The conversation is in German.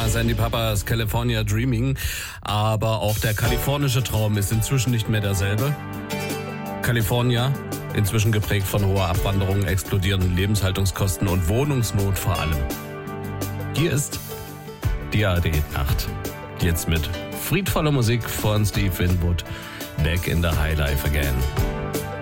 Sandy Papas California Dreaming. Aber auch der kalifornische Traum ist inzwischen nicht mehr derselbe. California, inzwischen geprägt von hoher Abwanderung, explodierenden Lebenshaltungskosten und Wohnungsnot vor allem. Hier ist die ARD-Nacht. Jetzt mit friedvoller Musik von Steve Winwood. Back in the High Life again.